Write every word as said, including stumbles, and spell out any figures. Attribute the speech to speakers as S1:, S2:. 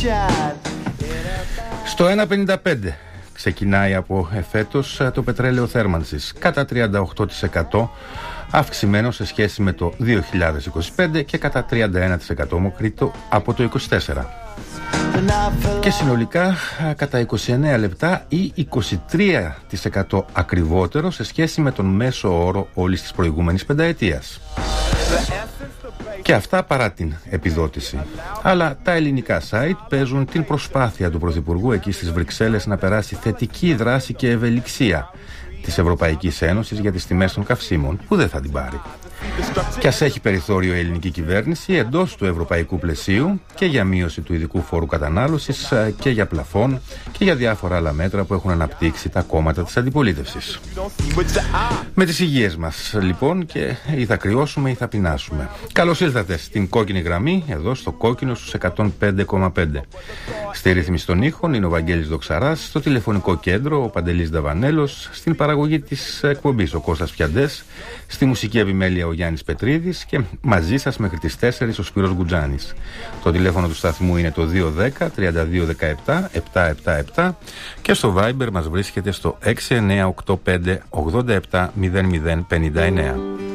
S1: Στο ένα πενήντα πέντε ξεκινάει από εφέτος το πετρέλαιο θέρμανσης, κατά τριάντα οκτώ τοις εκατό αυξημένο σε σχέση με το δύο χιλιάδες είκοσι πέντε και κατά τριάντα ένα τοις εκατό μοκρίτο από το είκοσι τέσσερα. Και συνολικά κατά είκοσι εννέα λεπτά ή είκοσι τρία τοις εκατό ακριβότερο σε σχέση με τον μέσο όρο όλης της προηγούμενης πενταετίας. Και αυτά παρά την επιδότηση. Αλλά τα ελληνικά site παίζουν την προσπάθεια του Πρωθυπουργού εκεί στις Βρυξέλλες να περάσει θετική δράση και ευελιξία της Ευρωπαϊκής Ένωσης για τις τιμές των καυσίμων, που δεν θα την πάρει. Και ας έχει περιθώριο η ελληνική κυβέρνηση εντός του ευρωπαϊκού πλαισίου και για μείωση του ειδικού φόρου κατανάλωσης και για πλαφόν και για διάφορα άλλα μέτρα που έχουν αναπτύξει τα κόμματα της αντιπολίτευσης. Με τις υγείες μας λοιπόν, και ή θα κρυώσουμε ή θα πεινάσουμε. Καλώς ήλθατε στην κόκκινη γραμμή, εδώ στο κόκκινο στους εκατόν πέντε κόμμα πέντε. Στη ρύθμιση των ήχων είναι ο Βαγγέλης Δοξαράς, στο τηλεφωνικό κέντρο ο Παντελής Νταβανέλος, στην παραγωγή της εκπομπής ο Κώστας Πιαντές, στη μουσική επιμέλεια ο Γιάννης Πετρίδης και μαζί σας μέχρι τις τέσσερις ο Σπύρος Γκουτζάνης. Το τηλέφωνο του σταθμού είναι το δύο ένα μηδέν τριάντα δύο δεκαεπτά επτακόσια εβδομήντα επτά και στο Viber μας βρίσκεται στο έξι εννιά οκτώ πέντε ογδόντα επτά μηδέν μηδέν πενήντα εννέα.